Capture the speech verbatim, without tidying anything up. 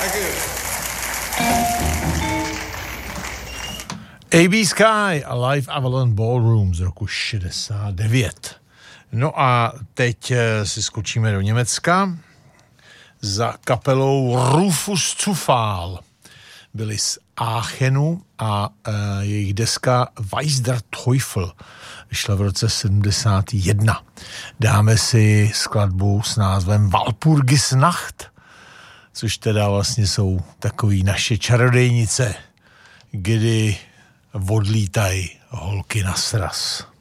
Thank you. A B Sky a Live Avalon Ballroom z roku šedesát devět. No a teď si skočíme do Německa za kapelou Rufus Zufall. Byli z Aachenu a e, jejich deska Weiß der Teufel vyšla v roce sedmdesát jedna. Dáme si skladbu s názvem Walpurgisnacht, což teda vlastně jsou takový naše čarodejnice, kdy odlítají holky na sraz.